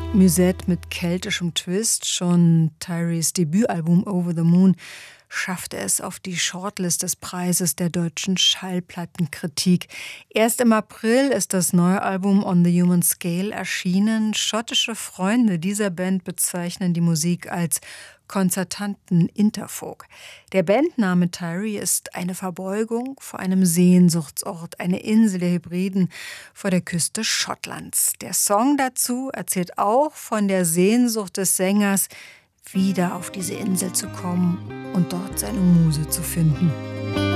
Musette mit keltischem Twist. Schon Tyrys Debütalbum Over the Moon schaffte es auf die Shortlist des Preises der deutschen Schallplattenkritik. Erst im April ist das neue Album On the Human Scale erschienen. Schottische Freunde dieser Band bezeichnen die Musik als konzertanten Interfolk. Der Bandname Tyrie ist eine Verbeugung vor einem Sehnsuchtsort, eine Insel der Hebriden vor der Küste Schottlands. Der Song dazu erzählt auch von der Sehnsucht des Sängers, wieder auf diese Insel zu kommen und dort seine Muse zu finden.